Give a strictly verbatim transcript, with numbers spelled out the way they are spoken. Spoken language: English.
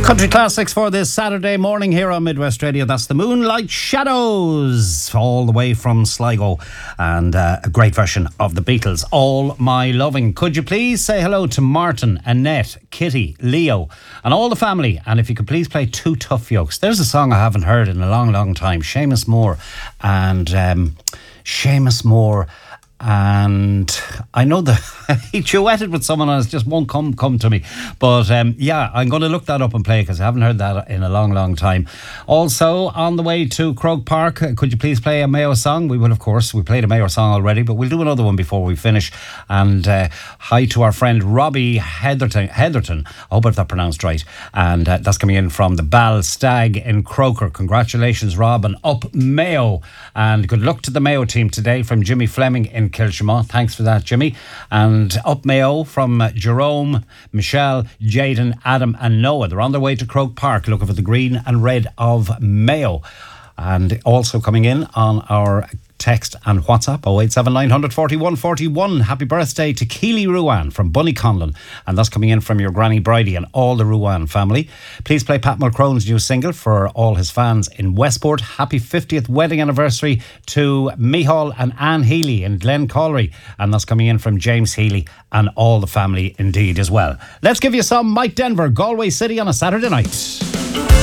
Country classics for this Saturday morning here on Midwest Radio. That's the Moonlight Shadows, all the way from Sligo, and uh, a great version of the Beatles, All My Loving. Could you please say hello to Martin, Annette, Kitty, Leo, and all the family? And if you could please play Two Tough Yokes. There's a song I haven't heard in a long, long time. Seamus Moore and um, Seamus Moore. And I know that he duetted with someone else, just won't come come to me. But um, yeah, I'm going to look that up and play because I haven't heard that in a long, long time. Also, on the way to Croke Park, could you please play a Mayo song? We will, of course. We played a Mayo song already, but we'll do another one before we finish. And uh, hi to our friend Robbie Heatherton. Heatherton. I hope I've that pronounced right. And uh, that's coming in from the Ball Stag in Croker. Congratulations, Rob, and up Mayo. And good luck to the Mayo team today from Jimmy Fleming in Kilshima. Thanks for that, Jimmy. And up Mayo from uh, Jerome, Michelle, Jaden, Adam and Noah. They're on their way to Croke Park looking for the green and red of Mayo. And also coming in on our text and WhatsApp oh eight seven nine four one four one. Happy birthday to Keely Ruan from Bunnyconlon, and that's coming in from your Granny Bridie and all the Ruan family. Please play Pat Mulcrone's new single for all his fans in Westport. Happy fiftieth wedding anniversary to Mihal and Anne Healy in Glencolry, and that's coming in from James Healy and all the family indeed as well. Let's give you some Mike Denver, Galway City on a Saturday night.